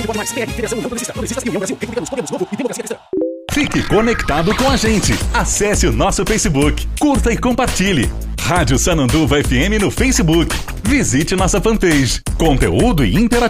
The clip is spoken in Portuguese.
Fique conectado com a gente. Acesse o nosso Facebook, curta e compartilhe. Rádio Sananduva FM no Facebook. Visite nossa fanpage. Conteúdo e interação.